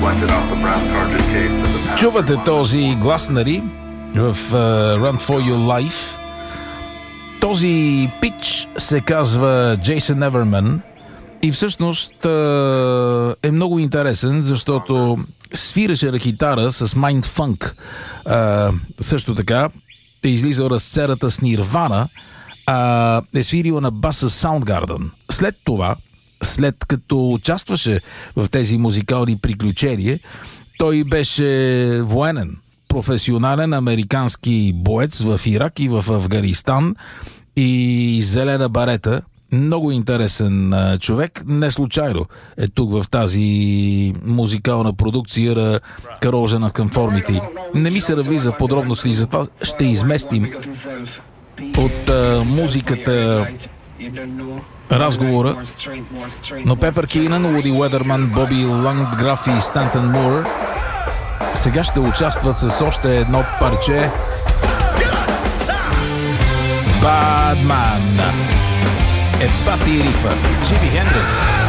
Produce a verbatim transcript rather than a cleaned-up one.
Чувате този глас, нали, в uh, Run for Your Life. Този пич се казва Джейсън Еверман и всъщност uh, е много интересен, защото свиреше на китара с Mind Funk. Uh, също така е излизал разцерата с Nirvana, а uh, е свирил на бас с Soundgarden. След това, след като участваше в тези музикални приключения, той беше военен, професионален американски боец в Ирак и в Афганистан и зелена барета. Много интересен а, човек. Не случайно е тук в тази музикална продукция Corrosion of Conformity. Не ми се навлиза в подробности, затова ще изместим от а, музиката разговора, но Пепър Кинан, Уди Уедърман, Боби Ландграф и Стантън Мур сега ще участват с още едно парче. Badman е Пати Рифа, Джими Хендрикс.